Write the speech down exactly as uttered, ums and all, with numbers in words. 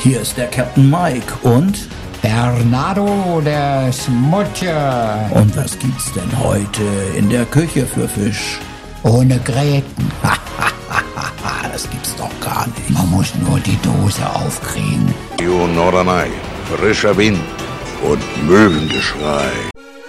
Hier ist der Captain Mike und Bernardo der Smutscher. Und was gibt's denn heute in der Küche für Fisch? Ohne Gräten. Das gibt's doch gar nicht. Man muss nur die Dose aufkriegen. Norderney, frischer Wind und Möwengeschrei.